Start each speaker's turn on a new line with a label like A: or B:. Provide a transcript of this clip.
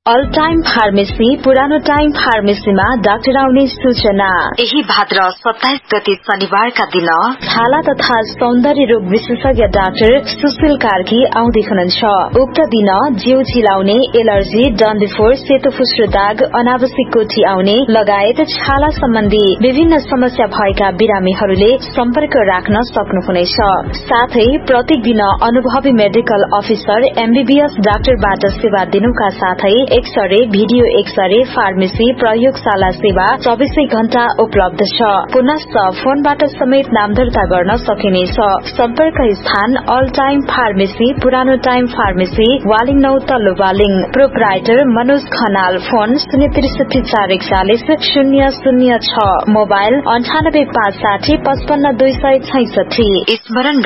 A: All time pharmacy पुरानो time फार्मेसीमा doctor आउने सूचना।
B: यही भाद्र 27 गते शनिबारका दिन
A: छाला तथा सौन्दर्य रोग विशेषज्ञ डाक्टर सुशील कार्की आउँदै हुनुहुन्छ। उक्त दिन जिउ छिलाउने, एलर्जी, डन्डीफोर, सेतो फुस्रो दाग, अनावश्यक कोठी आउने लगायत छाला सम्बन्धी विभिन्न समस्या भएका बिरामीहरूले सम्पर्क राख्न सक्नुहुनेछ। साथै प्रत्येक दिन अनुभवी मेडिकल अफिसर एमबीबीएस डाक्टरबाट सेवा दिनुका साथै एक्सरे, भिडियो एक्सरे, फार्मेसी, प्रयोगशाला सेवा 24 घण्टा उपलब्ध छ। पुनश्च फोनबाट समेत नाम दर्ता गर्न सकिनेछ। सम्पर्क स्थान अल टाइम फार्मेसी पुरानो टाइम फार्मेसी, वालिङ 9 तल्लो Waling. Proprietor Manoj Khanal. Phone 063 441 006। Mobile 98 560 55 266।
B: स्मरण